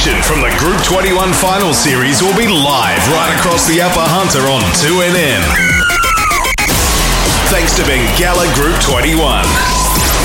action from the Group 21 Final Series will be live right across the Upper Hunter on 2NN. Thanks to Bengalla Group 21.